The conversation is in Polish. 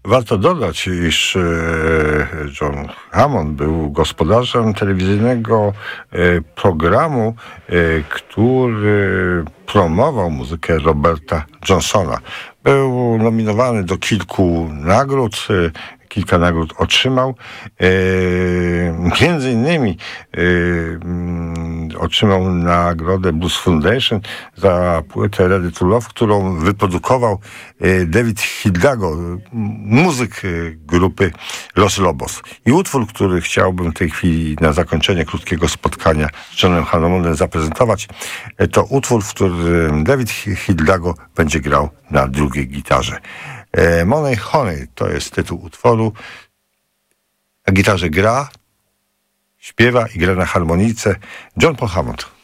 Warto dodać, iż John Hammond był gospodarzem telewizyjnego programu, który promował muzykę Roberta Johnsona. Był nominowany do kilku nagród, kilka nagród otrzymał. Między innymi otrzymał nagrodę Blues Foundation za płytę Ready to Love, którą wyprodukował David Hidalgo, muzyk grupy Los Lobos. I utwór, który chciałbym w tej chwili na zakończenie krótkiego spotkania z Johnem Hammondem zaprezentować, to utwór, w którym David Hidalgo będzie grał na drugiej gitarze. Money Honey to jest tytuł utworu. Na gitarze gra, śpiewa i gra na harmonijce John Paul Hammond.